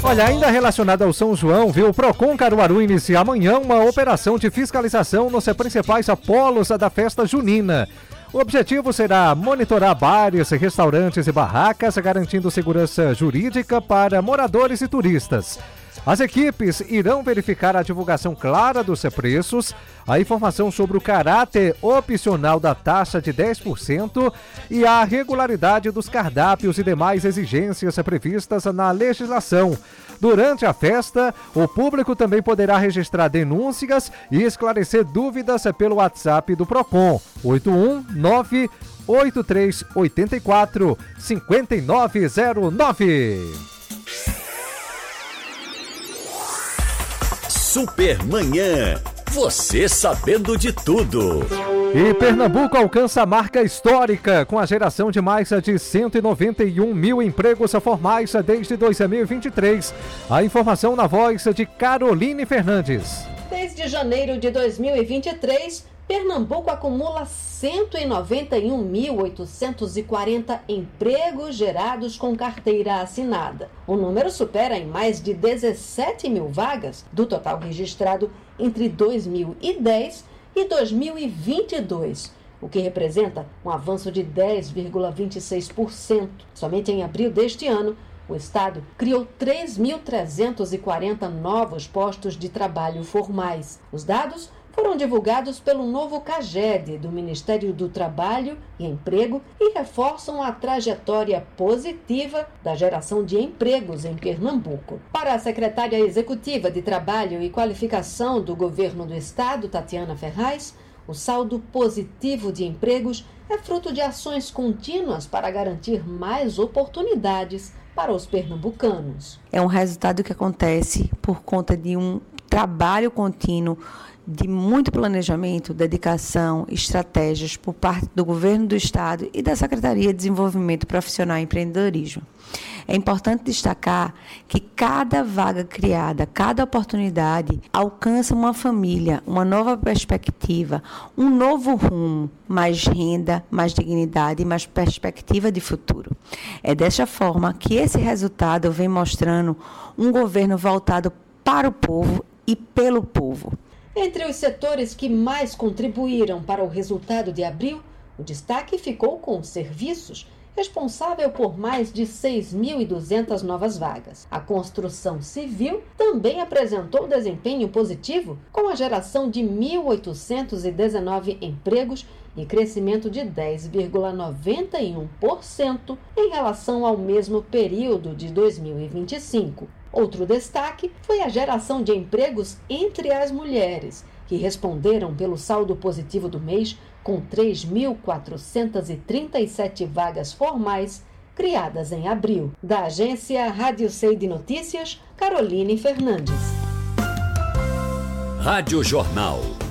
Olha, ainda relacionado ao São João, viu? O Procon Caruaru inicia amanhã uma operação de fiscalização nos principais polos da festa junina. O objetivo será monitorar bares, restaurantes e barracas, garantindo segurança jurídica para moradores e turistas. As equipes irão verificar a divulgação clara dos preços, a informação sobre o caráter opcional da taxa de 10% e a regularidade dos cardápios e demais exigências previstas na legislação. Durante a festa, o público também poderá registrar denúncias e esclarecer dúvidas pelo WhatsApp do Procon, 819-8384-5909. Supermanhã, você sabendo de tudo. E Pernambuco alcança a marca histórica com a geração de mais de 191 mil empregos formais desde 2023. A informação na voz de Caroline Fernandes. Desde janeiro de 2023, Pernambuco acumula 191.840 empregos gerados com carteira assinada. O número supera em mais de 17 mil vagas do total registrado entre 2010 e 2022, o que representa um avanço de 10,26%. Somente em abril deste ano, o Estado criou 3.340 novos postos de trabalho formais. Os dados foram divulgados pelo novo CAGED do Ministério do Trabalho e Emprego e reforçam a trajetória positiva da geração de empregos em Pernambuco. Para a secretária executiva de Trabalho e Qualificação do Governo do Estado, Tatiana Ferraz, o saldo positivo de empregos é fruto de ações contínuas para garantir mais oportunidades para os pernambucanos. É um resultado que acontece por conta de um trabalho contínuo, de muito planejamento, dedicação, estratégias por parte do Governo do Estado e da Secretaria de Desenvolvimento Profissional e Empreendedorismo. É importante destacar que cada vaga criada, cada oportunidade alcança uma família, uma nova perspectiva, um novo rumo, mais renda, mais dignidade e mais perspectiva de futuro. É desta forma que esse resultado vem mostrando um governo voltado para o povo e pelo povo. Entre os setores que mais contribuíram para o resultado de abril, o destaque ficou com os serviços, responsável por mais de 6.200 novas vagas. A construção civil também apresentou desempenho positivo, com a geração de 1.819 empregos e crescimento de 10,91% em relação ao mesmo período de 2025. Outro destaque foi a geração de empregos entre as mulheres, que responderam pelo saldo positivo do mês com 3.437 vagas formais criadas em abril. Da agência Rádio Sei de Notícias, Caroline Fernandes. Rádio Jornal.